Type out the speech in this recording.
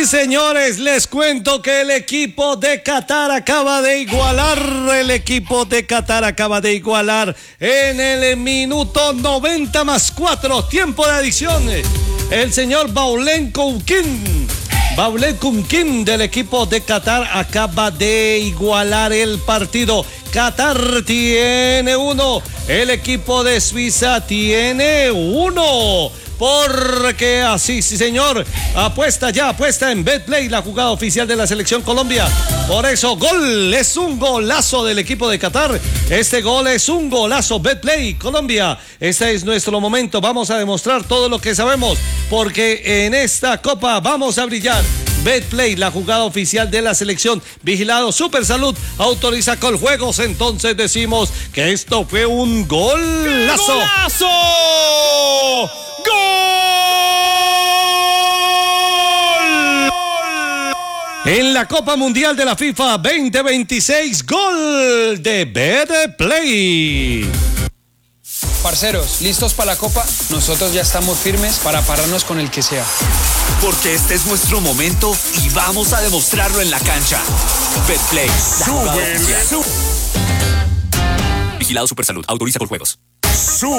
señores, les cuento que el equipo de Qatar acaba de igualar. En el minuto 90 más 4, tiempo de adición. El señor Baulen Kounkin del equipo de Qatar acaba de igualar el partido. Qatar tiene 1, el equipo de Suiza tiene 1. Porque así, sí señor, apuesta en Betplay, la jugada oficial de la selección Colombia. Por eso, gol, es un golazo del equipo de Qatar. Este gol es un golazo, Betplay, Colombia. Este es nuestro momento, vamos a demostrar todo lo que sabemos, porque en esta copa vamos a brillar. Betplay, la jugada oficial de la selección. Vigilado Supersalud, autoriza Coljuegos. Entonces decimos que esto fue un golazo. ¡Golazo! ¡Gol! En la Copa Mundial de la FIFA 2026, gol de Betplay. Parceros, ¿listos para la Copa? Nosotros ya estamos firmes para pararnos con el que sea. Porque este es nuestro momento y vamos a demostrarlo en la cancha. Betplay. Vigilado Supersalud. Autoriza Coljuegos.